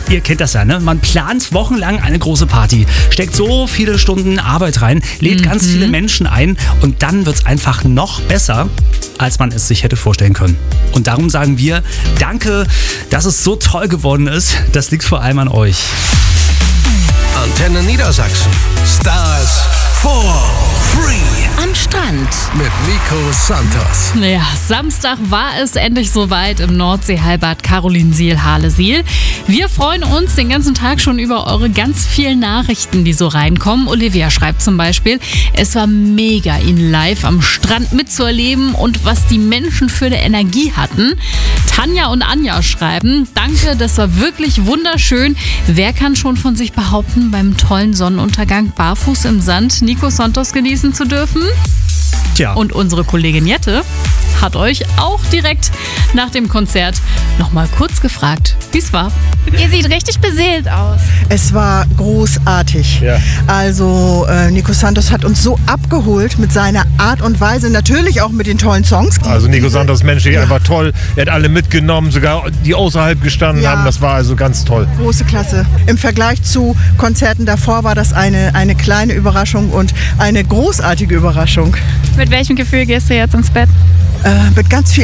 Ihr kennt das ja, ne? Man plant wochenlang eine große Party, steckt so viele Stunden Arbeit rein, lädt ganz viele Menschen ein und dann wird es einfach noch besser, als man es sich hätte vorstellen können. Und darum sagen wir, danke, dass es so toll geworden ist. Das liegt vor allem an euch. Antenne Niedersachsen. Stars for free. Am Strand. Mit Nico Santos. Ja, Samstag war es endlich soweit im Nordseehallenbad Carolinsiel-Harlesiel. Wir freuen uns den ganzen Tag schon über eure ganz vielen Nachrichten, die so reinkommen. Olivia schreibt zum Beispiel, es war mega, ihn live am Strand mitzuerleben und was die Menschen für eine Energie hatten. Tanja und Anja schreiben, danke, das war wirklich wunderschön. Wer kann schon von sich behaupten, beim tollen Sonnenuntergang barfuß im Sand Nico Santos genießen zu dürfen? Tja. Und unsere Kollegin Jette hat euch auch direkt nach dem Konzert nochmal kurz gefragt, wie es war. Ihr seht richtig beseelt aus. Es war großartig. Ja. Also Nico Santos hat uns so abgeholt mit seiner Art und Weise, natürlich auch mit den tollen Songs. Also Nico Santos menschlich einfach toll. Er hat alle mitgenommen, sogar die außerhalb gestanden haben. Das war also ganz toll. Große Klasse. Im Vergleich zu Konzerten davor war das eine kleine Überraschung und eine großartige Überraschung. Mit welchem Gefühl gehst du jetzt ins Bett? Mit ganz viel